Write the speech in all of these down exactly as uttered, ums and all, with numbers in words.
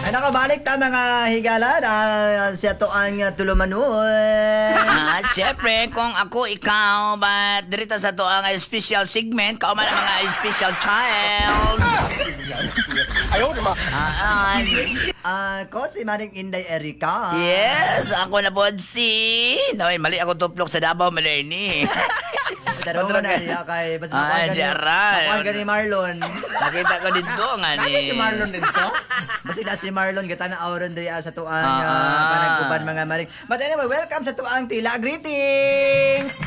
Ay nakabalik ta mga higala uh, siya to ang uh, tulumanon. Ah, siyempre, kung ako, ikaw, ba dirita sa to ang special segment, kao man ang mga special child. Ayaw, di ba? Ah, ah, Ah, ko si Maring Inday Erika. yes, ako na po si... Naway, mali ako tuplok sa Davao, mali ni. Pero na niya kay basta Ah, makuha di aray. ka ni Marlon. Nakita ko dito nga ni... Ano si Marlon dito? Basta na si Marlon kita na auron diri sa tuang Ah, uh, ah. panagkuban mga maring. But anyway, welcome sa tuang Tila. Greetings.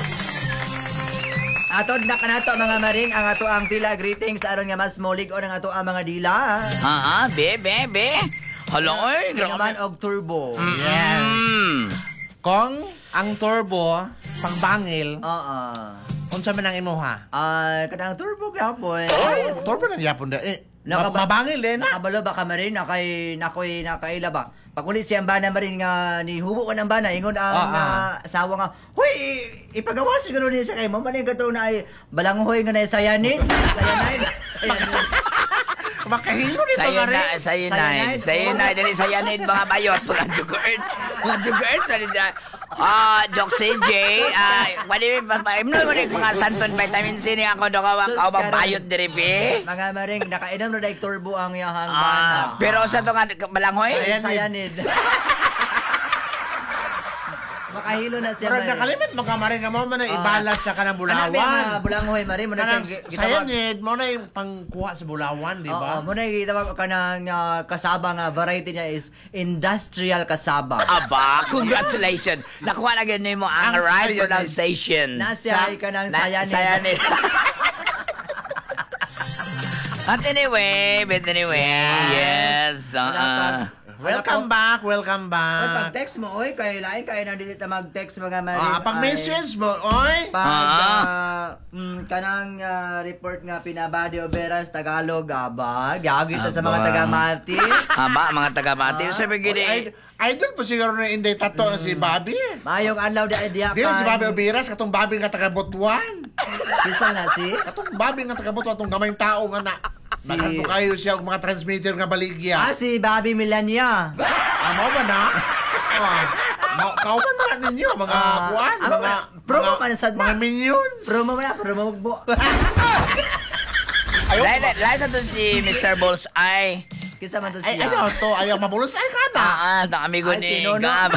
Atod na kanato mga maring ang ato ang Tila greetings aron nga mas molig on ang ato ang mga dila. Ah, ah, be, be, be. Hala, oy, Grabe naman og turbo. Yes. Mm. Kung ang turbo, pangbangil, Oo. unsa man ang imuha? Ah, kanang turbo gyapon. Ay, turbo na yapon da. Eh, Nakaba- mabangil eh na. Nakabalo ba ka marin nakay nakoy nakaila ba? Paguli siyang bana marin nga ni hubo ko ng bana ingon ang Ah, ah. ah, asawa nga, "Hoy, ipagawas siguro niya sa kay mo maning gato na ay balanghoy nga na sayanin, sayanin." Makahingo nito Sayo nga na, rin. sayo na, Cyanide. sayo na, dali sayanid mga bayot, mga jugurts, mga jugurts, dali na. Ah, Doc C J, ah, wali papaimno mo rin mga santon vitamin C ni ako, Doc, Sus, ako bang karon. bayot diri, be? Mga maring nakainom na dahil turbo ang yahang Ah, bana. pero sa to nga, balanghoy? Sayanid. Makahilo na siya Murag maring. nakalimit mo ka maring nga mo man na Ah. ibalas sa kanang Ana, may mga bulawan. bulanghoy maring mo na Kanang siyang gitawag. sayanid mo na yung pangkuha sa bulawan, di Oo, ba? mo na gitawag ka ng uh, kasaba nga variety niya is industrial kasaba. Aba, congratulations. Nakuha na ganun mo ang, Ang right sayanid. pronunciation. Nasya ka ng Na- sayanin. sayanid. At anyway, but anyway, yes. uh, Wala pag- Welcome back, welcome Oy, pag back. text mo, oy, kay lain kay na dili ta mag-text mga mali. Ah, pag Ay, message mo, oy. Pag Ah. ah, mm, kanang ah, report nga pinabadi Oberas Tagalog aba, gyagi ta sa mga Aba. taga-Mati. Aba, mga taga-Mati. Ah, Sabi gini, Ay, idol po siguro na inday tato si Bobby. Mayong adlaw di idea Di si Bobby Obiras, katong Bobby nga taga Butuan. Kisa na si Katong Bobby nga taga Butuan, atong gamay tao nga na. Si- Naghanto kayo siya og mga transmitter nga baligya. Ah, si Bobby Milania. Amo ba na? Ah, ma- kauman mga ninyo, mga Ah, kuan, amo mga ba? Promo mga- man sad na. mga minions. Promo mo na, promo mo. Lai, lai, lai sa to si Mister Bullseye. Kisa man to Ay, siya. ayaw to, ayaw mabulos ay ka na. Ah, ah, ang amigo Ay, ni si Nono. Gab.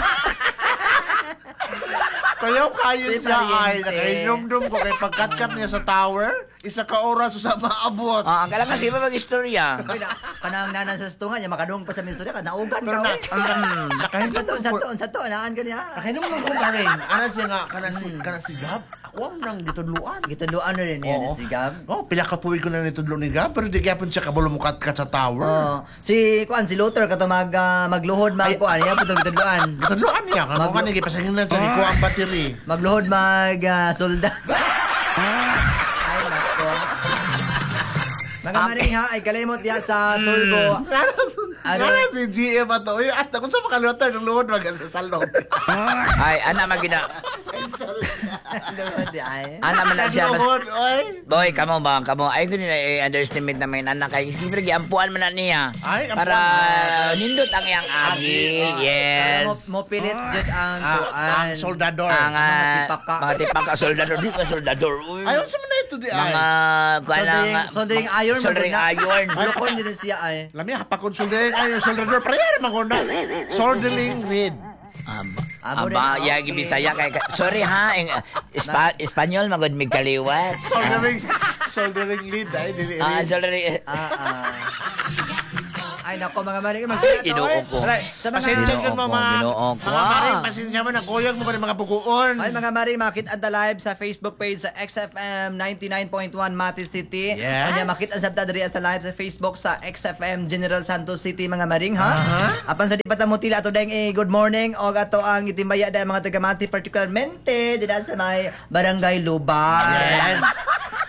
Kayo kayo Si siya ay Pariente. nakainom-dum ko kay pagkatkat niya sa tower, isa ka oras sa maabot. Ah, ang kailangan kasi ba mag-istorya? Uy, na- kanang nanan sa stungan niya makadung pa sa minsurya ka naugan Pero ka. na, uy. nakahinom Sa to, ko. sa to, sa to, naan ka niya. Nakahinom lang ko ka rin. Ano siya nga, kanan si, kanan si Gab. Ako ang nang gitudluan. Gituluan na rin yan Oo. si Gab. Oh, pinakatuloy ko na nitudlo ni Gab, pero di kaya po siya kabulumukat ka sa tower. Oh, si kuan si Luther kato mag ah, magluhod mag Ay. kuan niya putong gituluan. Gitudluan niya, kano Mag- ka nagipasangin na siya, di ko ang battery. Magluhod mag ah, solda. Ay nako. Mga maring ha, ay kalimot ya sa turbo. Ano? Ano si G M ato? Uy, hasta kung sa makalutar ng luhod, wag sa salog. Ay, ana magina. Luhod ay. Ana man na siya. Mas, Luhod, oy. boy, kamo ba? Kamo. Ay, ko nila i-underestimate na may anak. Kaya siyempre, giampuan man na niya. Ay, ampuan Para man. nindot ang iyang agi. Agi, Yes. Mo, mo pilit jud ang Ah, kuan. ang soldador. Ang Mga ah, tipaka. mga tipaka soldador. Di ba soldador? Uy. Ayaw sa na ito di ay. Mga kuan lang. Soldering, soldering iron Soldering maguna. iron. Lukon din siya ay. Lami, hapakon soldering, ay, soldador, parehara maguna. Soldering reed. Aba, Amo aba, rin, yagi okay. Bisaya kay sorry ha, eng, Espa, Espanyol magod mig kaliwat. Soldering, soldering lead, ay, dili Ah, reed. sorry. Ah, ah. Ay nako mga maring magkita Ginoo ko. Alright, Sa mga- pasensya Ginoo ko mga, ko, ginoo ko. mga maring, pasensya mo, nagkuyog mo ba ng mga buguon? Ay mga maring makit at the live sa Facebook page sa X F M ninety-nine point one Mati City. Yes. Anya makit at sabta diri sa live sa Facebook sa X F M General Santos City mga maring ha. Aha. Apan sa di patamutila ato dayong eh, good morning og ato ang itimbaya dayong mga taga Mati particularmente dira sa may Barangay Lubang. Yes.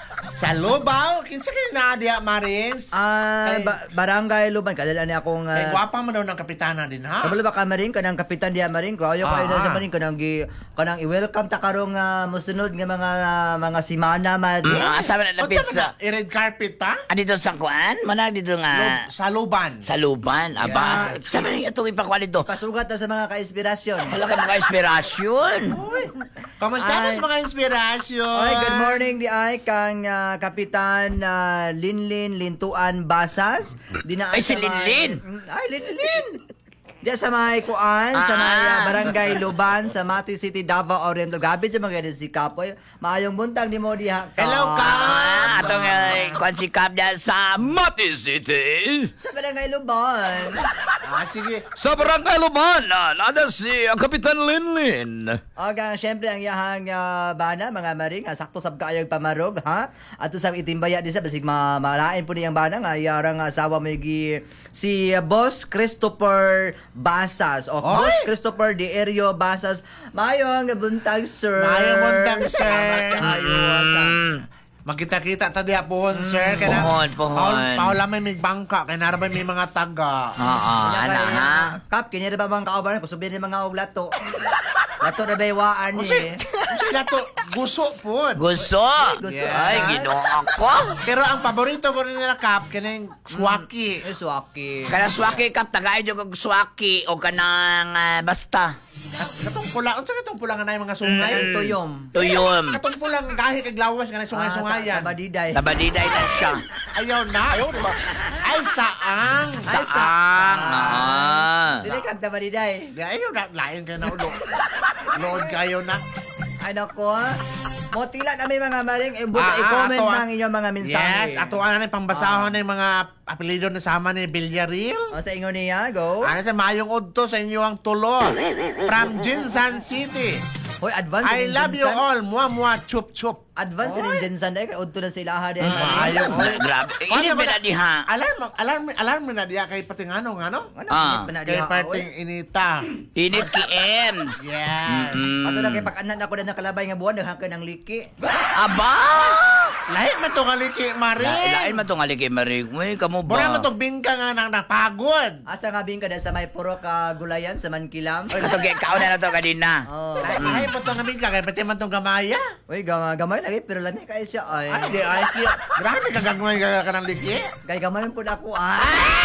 Sa Lubao, kinsa kayo na diya, Marins? Ah, Kay- ba- barangay Luban kadala ni akong Kay uh, gwapa man daw ng kapitana din, ha? kabalo ba ka maring kanang kapitan diya maring ko ayo kayo Ah, sa ah. maring kanang gi kanang i-welcome ta karong uh, mosunod nga mga mga simana man. Ah, asa man na O, pizza? I-red carpet, ha? Ah, dito sa kuan? Mana dito nga Lub- sa Luban. sa luban. Aba, sa man itong ipakuan dito. Pasugat na sa mga ka-inspirasyon. Wala ka mga inspirasyon. Kamusta na Ay. sa mga inspirasyon? Oy, good morning di ay kang ah, kapitan uh, Linlin Lintuan Basas. Dinaan Ay, si sa may- Linlin! Mm, Ay, Linlin. Diya sa may kuan, sa may Ah. ah, barangay Luban, sa Mati City, Davao Oriental. Gabi dyan mga ganyan si Kapoy. Maayong buntag ni mo diha. Kap. Hello, Kap! Ah, atong uh, kuan si Kap niya sa Mati City. Sa barangay Luban. Ah, sige. Sa Barangay Luban, nada si uh, Kapitan Linlin. O, gang, syempre, ang iyahang ah, bana, mga maring, ah, sakto sab kaayong pamarog, ha? At sa itimbaya di sa, basig ma malain po niyang bana, nga, iyarang asawa mo gi si ah, Boss Christopher Basas. O, Oy! Boss Christopher Dierio Basas. Mayong buntag, sir. Mayong buntag, sir. Salamat kayo. sa- Mm. Magkita-kita ta diya pohon, sir. Kaya na- pohon, pohon. Paul, paulamay may bangka. Kaya narabay may mga taga. Oo, Kaya ana kay, ha. ah, Kap, kinira ba mga kauban? Kusubin ni mga og lato. Lato na baywaan ni. Kasi, sila to, guso po. Gusto. Gusto. Ay, ginoo ako. Pero ang paborito ko rin nila, Kap, kanang swaki. Eh, swaki. Kana swaki Kap, tagay jud kog swaki o kanang ah, basta. Katong pula, unsa katong pula nga na yung mga Ay, sungay? tuyom. Tuyom. Katong pula nga gahi kag lawas nga na sungay-sungayan. Ah, Tabadiday. Nabadiday na siya. Ayaw na. Ayaw na. Ay, saang. Ay, Sa Saang. Ah. Dili kag tabadiday. Ayaw na. Lain kayo na ulo. Load kayo na. Ano ko? Motila na may mga maring eh, buta Ah, ah, i-comment ato, ah. ng inyong mga mensahe. Yes, ato ana na pangbasahon na yung mga apelido na sama ni Villarreal. O sa inyo niya, go. Ano sa mayong udto sa inyo ang tulo. From Jinsan City. Hoy, advance I in love you Jensan. all. Mua mua chup chup. Advance in Jensan dai kay udto na sila ha di. Ayaw ko. Grabe. Ano Init ba ba na na- diha? Alarm, alarm, alarm na diya kay pating ano, ano? Ano Ah. pa na Kay diha? parting inita. Init ki Ems. Yes. Mm. Ato na kay pag-anan ako na nakalabay nga buwan daghan ka ng liki. Aba! Lahi man to kaliki, Mari. Lain man tong aliki Marig. Uy, kamo ba? Mura man to bingka nga nang napagod. Asa nga bing ka sa may puro ka gulayan sa Mankilam. Uy, ito ikaw na na to kanina. Oh. Lahi lahi man to nga bingka kay pati man tong gamaya. Uy, gamay, gamay lagi pero lami kay siya ay. Ay, di ay kiyo. Grabe ka gagawin ka ka ng liki. Kay gamay pud ako ah.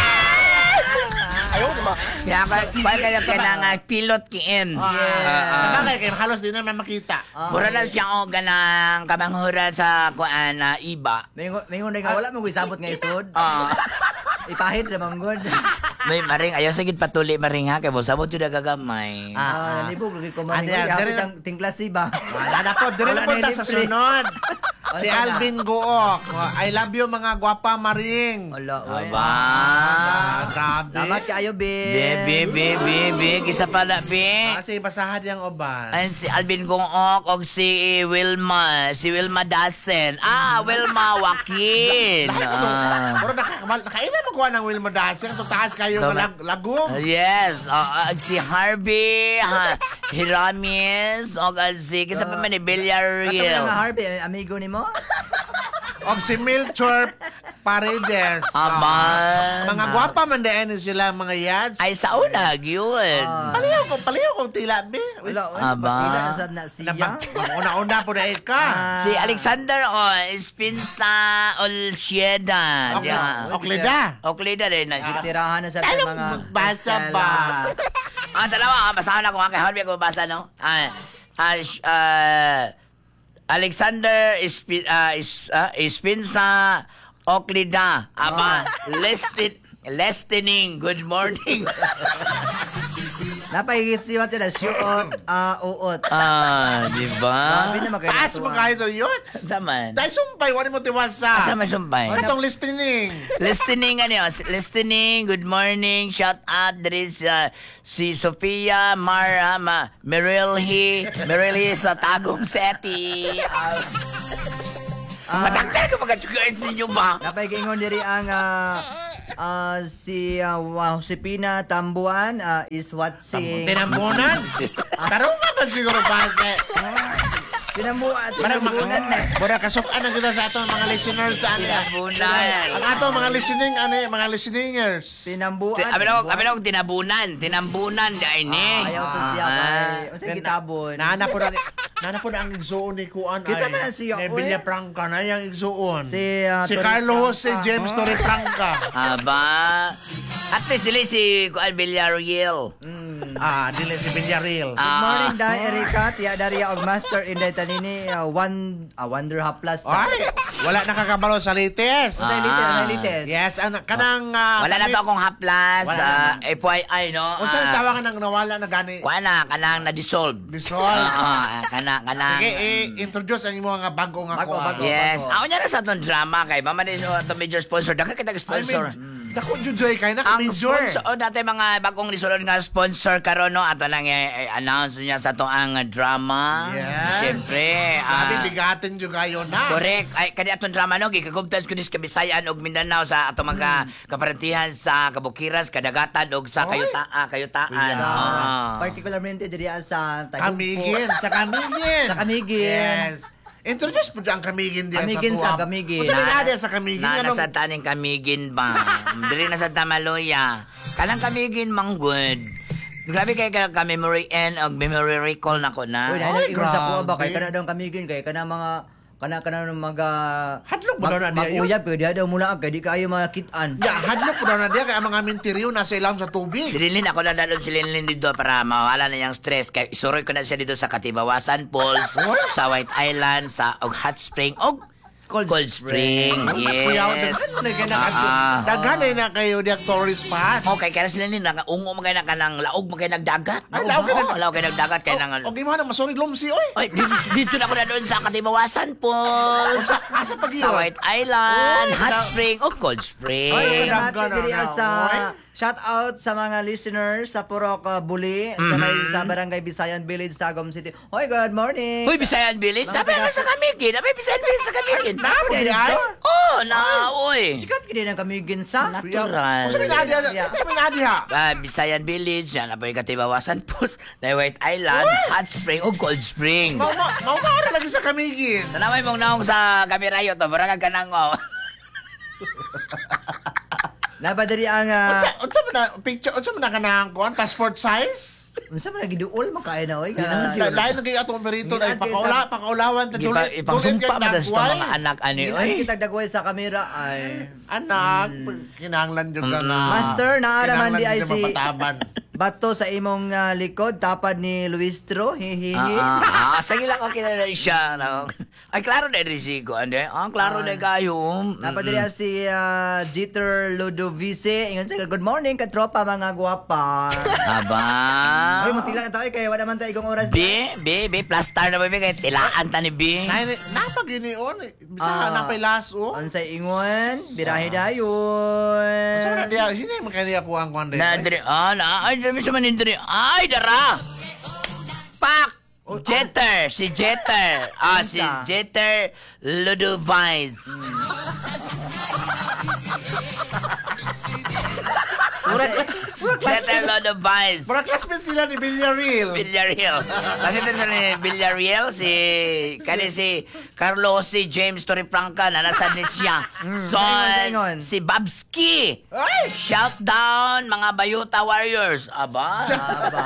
Ayaw di ba? Kaya ka, kaya kaya ka na nga pilot ki Ems. Sa bagay kay halos di naman makita. Ah, Mura na siya o ganang kamanghuran sa kuan na iba. Mingon mingon nga wala mo gisabot nga isod. Ah, Ipahid ra manggod. may maring ayaw sagid patuli maring ha kay mo sabot jud gagamay. Ah, libog lagi ko man. Adi, adi, Hapit adi. ang tingklasi ba? Wala na po, dire Wala na po na ta yung sa libre. sunod. Si Wala na. Alvin Gook. I love you mga gwapa maring. Wala, uy. Aba. Ah, grabe. Salamat kayo, Ben. Be, be, be, be, be, kisa pala, be. Ah, si basahan yang oban. Ay, si Alvin Gongok o si Wilma, si Wilma Dasen. Ah, Wilma Joaquin. Lahat ito. Ah. Pero naka- nakailan magawa ng Wilma Dasing. Ito taas kayo ng Tama. lag lagom. Uh, yes, uh, uh, si Harvey, ha, Hiramis, o uh, si, kisa pa man ni Kato lang nga Villarreal. Harvey, eh, amigo ni mo? O si Milchor Paredes. Aba. Ah, mga gwapa man din sila mga yads. Ay, sa una, yun. Ah. Paliw ko, paliw kong tila, be. Uy, Wala, uy. Aba. Patila na sa na siya. nabag- Una-una po dahil ka. Ah. Si Alexander o Espinsa Olsieda. Okay. Diyan. Oklida. Oklida rin na siya. Tirahan na sa Alam mga... mo, magbasa ba? Ah, dalawa, ah, basahan ako nga kay Harvey ako babasa, no? Ah, ah, sh- ah, Alexander Espi, ah, is, ah, Espinsa Oklida. Aba, lestin, listening. Good morning. Napahigit siya sila, syuot, ah, uot. Ah, di ba? Grabe naman kayo. Taas mo kayo to yun. Saman. Dahil sumpay, wala mo tiwasa. Asa may sumpay? Katong listening. Listening ano, listening, good morning, shout out there is uh, si Sofia Mara Ma, Merilhi, Merilhi sa Tagum City. Uh, Ah, Mataktal ko mga ninyo ba? Napahigingon diri ang ah, ah, si uh, Josepina Tambuan ah, is watching. Tinambunan. Tarong nga ba siguro base? Si Tinambuan. Parang Tinambunan na. mga Mura kasukan ang kita sa atong mga listeners sa ano. Tinabunan. Ang atong mga listening ano, mga listeningers. Tinambuan. Ti- Abi lang, abi lang tinabunan, tinambunan di ay ni. Ayaw to siya Ah. kay. Masa kitabon. Nana po na Nana po na ang igsuon ni Kuan ay. Kisa man na siya, ni oy. Villa Franca na yung igsuon. Si, ah, si Torre Carlos, Franca. si James Torre Franca. Aba. At least dili si Kuan Villarreal. Mm. Ah, dili si Villarreal. Good Ah. morning, Day Erika. Tiya Daria og Master in Day Tanini. Uh, one, uh, Wonder Half Plus. na. Ay, wala nakakabalo sa latest. Sa elite, Ah. sa elite. Yes, an kanang ah, Wala na kami- to akong haplas. Wala Uh, na. F Y I, no? Unsa ang Ah, tawagan ng nawala na gani? Kuan na, kanang na-dissolve. Dissolve. Ah, kana, kanang... Sige, i-introduce ang imo nga bago nga Bago, kuan. bago. Yes. Ako niya na sa itong drama kay Mama din ito major sponsor. Daka kita I sponsor. mean, dako jud joy kay na Ang major. sponsor, oh, dati mga bagong risulod nga sponsor karon no, ato lang i-announce niya sa to ang drama. Yes. Siyempre. Sabi ah, bigatin jud kayo na. Correct. Ay, kani atong drama no, gikagubtan ko nis Kabisayan ug Mindanao sa ato mga kaparantihan sa Kabukiran, sa Kadagatan ug sa Oy. Kayuta, ah, Kayutaan. Kuya. Ah. Particularmente diri sa Tagumpo. Kamigin, sa Kamigin. Sa Kamigin. Yes. Introduce po dyan ang Kamigin diya Kamigin sa sa Tuam. Kamigin. Unsa na diya sa Kamigin? Na, Anong- nasa taning Kamigin ba? Dili na sa Tamaloya. Kanang Kamigin mang good. Grabe kay ka, ka memory end og memory recall nako na. Uy, Ay, dahil ingon sa kuha ba grabe. kay kana daw Kamigin kay kana mga kana kana mga Hadlok ba daw na diya yun? Mag-uyab kay diha daw mula kay di kayo makitaan. Ya, hadlok po daw na diya kay ang mga minteriyo nasa ilam sa tubig. Si Linlin, ako na dalon si Linlin dito para mawala na yung stress. Kaya isuroy ko na siya dito sa Katibawasan Falls, sa White Island, sa og Hot Spring, og Cold Cold Spring. Kuya, Yes. daghan na Ah. Daghan na kayo diya tourist pass. Okay, kaya si Linlin, ungo mo kayo na kanang laog mo kayo nagdagat. Ay, laog ka Oo, nag- laog kayo nagdagat. Kaya nang... Og imo na masunig lumsi oy. Ay, dito, dito na ako na doon sa Katibawasan Falls. Asa asa pag Sa White Island, Uy, Hot na- Spring, o Cold Spring. Oy, Ay, nabati daghan diri na, sa oy. shout out sa mga listeners sa Purok uh, Buli sa may sa Barangay Bisayan Village, Tagum City. Hoy, good morning. Uy, Bisayan Village. Mga Dapat taga- na sa Kamigin. Dapat Bisayan Village sa Kamigin. Napo Ay, di ay. Oh, na, uy. Sikat gid ng Kamigin sa. Natural. Unsa man diya? Unsa man diya? Ah, Bisayan Village, yan na po yung Katibawasan Post, na White Island, Hot Spring, o Cold Spring. Mao mao mao na lagi sa Kamigin. Tanaway mong naong sa Kamirayo to, barangay ka nang, oh. Napadiri ang uh, Unsa unsa man na picture unsa man na kanang kuan passport size? unsa man giduol makain na oy. La- Ka- Lain lagi atong perito Gilaan ay pakaula pakaulawan ta Ipa, dulit ipagsumpa mo kay sa mga dagway. anak, ani, Gilaan oy. kita dagway sa kamera ay. Anak, kinahanglan jud ka nga. Master, naaraman di ay kinahanglan si- jud mapataban. Bato sa imong uh, likod, tapad ni Luistro, hihihi. Ah, ah, ah, sige lang, okay na rin siya. No? Ay, klaro na rin si ko, ande. Ah, klaro na kayo. Napadiri si uh, Jeter Ludovice. Ingon siya, good morning, katropa mga gwapa. Aba. Ay, mutila na tayo, kaya wala man tayo igong oras. B, B, B, plus star na ba, B, kaya tilaan ta ni B. Nay napaginion, bisa Ah. napay laso. Ansay ingon, birahe Unsa dayon. man diya? Sino man kaniya kuang kuan Na, diri, ah, na, ay, diri siya man diri. Ay, dara. Pak! Jeter, si Jeter. Ah, si Unsa? Jeter Ludovice. Jeter Ludovice. Para classmate sila ni Villarreal. Villarreal. Kasi ito sa ni Villarreal, si, kani si Carlos, si James Torrefranca, na nasa ni siya. So, Ingon, ingon. si Babski. Ay! Shout down, mga Bayuta Warriors. Aba. Aba.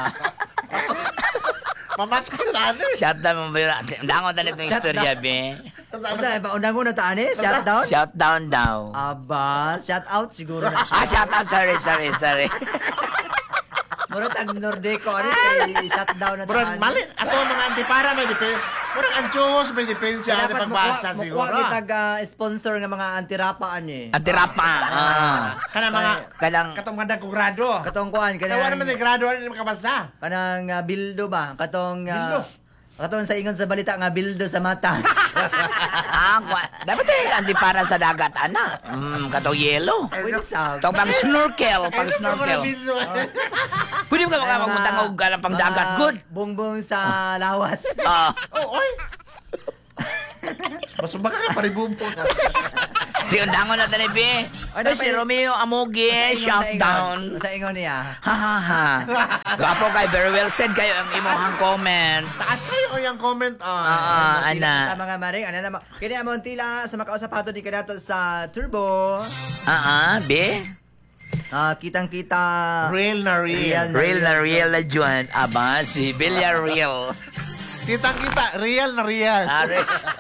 Mamatkan ni. Shout down, mga Bayuta. Dangon na itong Shout istorya, down. be. Asa, paunang una taan eh, shout down. Shout down daw. Aba, shout out siguro na Ah, siya. shout out. Sorry, sorry, sorry. Mura tag Nordeco, ano kay shout down na Murag taan. mali ato mga antipara may dipin. Murag anchos may dipensya ano Dapat pagbasa mukha, siguro. mukha kitag ah, sponsor nga mga antirapaan eh. Antirapa. Ah. Kana mga Kanang, katong mga dagko grado. Katong kuan, Kaya wala man kanang, ni grado ani makabasa. kanang ah, bildo ba? Katong, Bildo? uh, katong sa ingon sa balita nga bildo sa mata. ah, kwa- dapat eh, antipara sa dagat, ana. Mm, katong yelo. Pwede sa... Ito pang snorkel, pang snorkel. Pwede mo ka mga magmutangog ka ng pang dagat. Good. Bongbong sa lawas. Ah. Oh, oy. Mas baka ka paribubo. Si undangon na tani bi. Ano Ay, si pa- Romeo Amogi, shutdown. Sa ingon niya. Ha ha ha. Gapo kay very well said kayo ang imong comment. Taas kayo o yung comment. Ah, Ah. Sa ana. mga maring, ano naman. Kini amon tila sa makausapato di kanato sa Turbo. Ah, ah, bi. Ah, kitang-kita. Real na real. Real na real na Juan. Aba, si Villarreal. Kitang-kita, real na real. Are.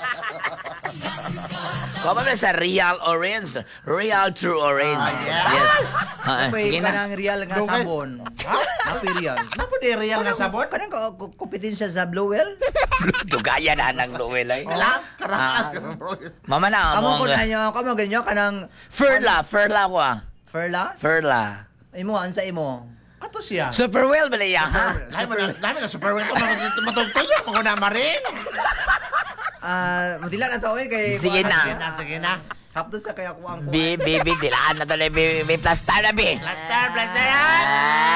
Kung ba sa real orange? Real true orange. Ah, yeah. Yes. Ah, Pwede sige ka na. ng real nga Dugay. sabon. Napi real. Napo di real na sabon? Kanang ko ko- kompetensya sa Blue Whale. Tugaya na ng Luwel ay. Kala? Ah. Karaan. Mama na, Amo mo ko na nyo, kamo ganyo kanang Ferla, Ferla ko ah. Ferla. Ferla. Imo an sa imo. Kato siya. Super well ba niya, ha? Lahi mo na, lahi mo na super well ko matugtuyo ko na marin. Ah, mutila na to eh kay Sige kuwan- na. Sige na, sige na. Hapdo sa kaya ko ang Bi, bi, bi, dilaan na to na bi, bi, plastar na bi. Plaster, plasteran.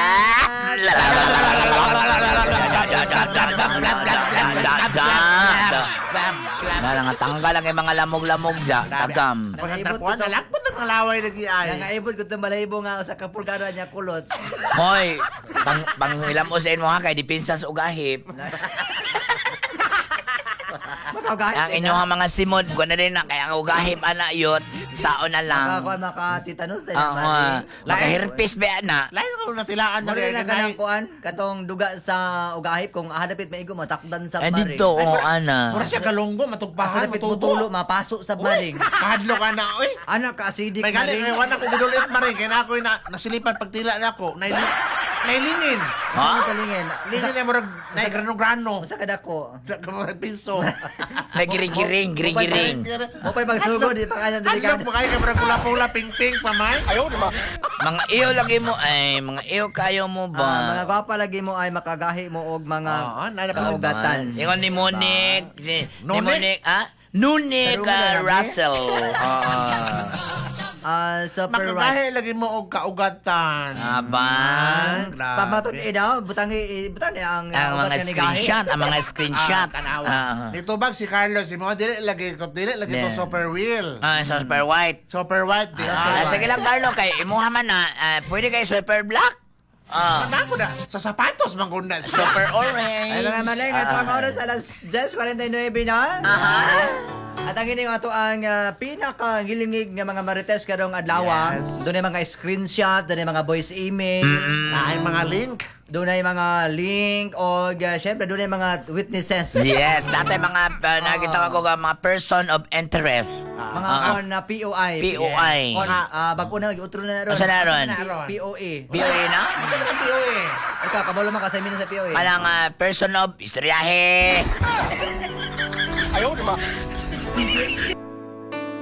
Na nga tanggal ang mga lamog-lamog ja, tagam. Pagkatrapuan, nalakbot na malaway lagi ay. Nangaibot ko itong balahibo nga sa kapurgada niya kulot. Hoy, pang pang ilam usain mo ha kay dipinsa sa ugahip. Makagahit. Ang inyong mga simod ko na din na kaya ang ugahip ana yot saon na lang. Makakuan makatitanos na Oo, naman. makaherpes ba na? Lahi ko natilaan na Mura kaya na ganay. kanang kuan, katong duga sa ugahip kung hadapit maigo matakdan sa Eh baring. dito o ana. Mura siya kalunggo, Asa matugpahan, dapit matuto. mutulo mapaso sa baring. Kahadlo ka na, oy. Anak ka acidic May na galing, rin. may wala ko gidulit marin. Kaya na ako na, nasilipan pagtila na ako. Naili, nailingin. Ha? Ano kalingin? Lingin na murag, naigrano-grano. Usa kada ko. Nagkamurag piso. Nagiring-giring, giring-giring. Mo pa'y magsugo di pa kanya dili Hadlo ka. mo kayo ka murag pula-pula, ping-ping, pamay. Ayaw, di ba? Mga iyo lagi mo ay mga iyo kayo mo ba? Ah, mga gwapa lagi mo ay makagahi mo og mga Oo, nana pa- kaugatan. Ingon ni Monique, si, ni Nonik? Monique, ah? Nunik Pero wala ah, lagi. Russell. Ah. Ah, super right. Makagahe lagi mo og kaugatan. Aba. Grabe. Pamatod eh daw, butang i- butang ni ang Ang ugat mga nga ni gahi. screenshot, ang mga screenshot. Ah, tanawa. Ah. Dito bag si Carlos, si mga dili lagi ko dili lagi to Yeah. super wheel. Ah, super white. Super white di. Ah, Ah, sige lang, Carlo, kay imuha man na, ah, pwede kay super black. Ah, Ano mo na? Sa sapatos man gunda. super orange. Ay mga malay, ito ang oras alas diyes forty-nine na. Aha. At ang ini ato ang uh, pinakangilingig nga mga marites karong adlaw. Yes. Doon ay mga screenshot, doon ay mga voice email, Na ay mga link. doon ay mga link o uh, syempre doon ay mga witnesses. Yes, dati mga uh, nakita ko nga mga person of interest. Mga Ah. kon na P O I. P O I. On, ah, bago na utro na ron. Asa na ron? P O A. B O A na? Ano ka P O A? Ikaw, kabalo man ka sa mina sa P O A. Parang ah, person of istoryahe. Ayaw, di ba?